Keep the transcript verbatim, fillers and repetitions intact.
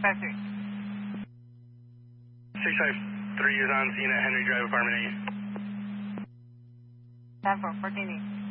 five three. six five three is on scene at Henry Drive, apartment eight. ten four, fourteen eight.